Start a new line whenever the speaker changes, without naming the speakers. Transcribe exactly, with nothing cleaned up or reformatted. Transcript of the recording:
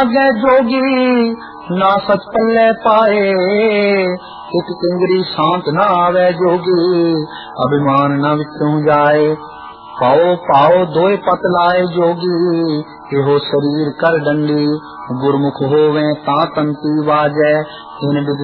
मांगे जोगी ना सच पल्ले पाए, एक किंगरी शांत न आवे जोगी, अभिमान न विचों जाए। पाओ पाओ दोए पत लाए जोगी, एहो शरीर कर डंडी, गुरमुख होवे ता तंती बाजै, इन विद